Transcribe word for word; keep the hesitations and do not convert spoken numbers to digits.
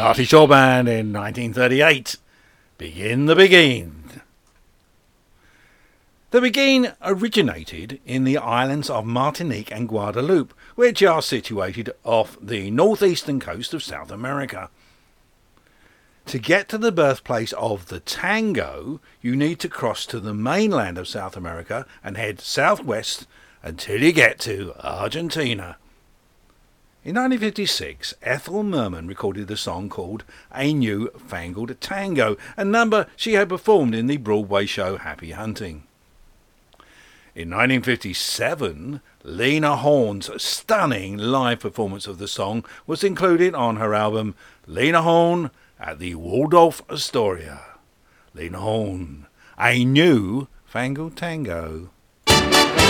Artie Shaw Band in nineteen thirty-eight. Begin the Begin. The Begin originated in the islands of Martinique and Guadeloupe, which are situated off the northeastern coast of South America. To get to the birthplace of the tango, you need to cross to the mainland of South America and head southwest until you get to Argentina. In nineteen fifty-six, Ethel Merman recorded a song called A New Fangled Tango, a number she had performed in the Broadway show Happy Hunting. In nineteen fifty-seven, Lena Horne's stunning live performance of the song was included on her album Lena Horne at the Waldorf Astoria. Lena Horne, A New Fangled Tango.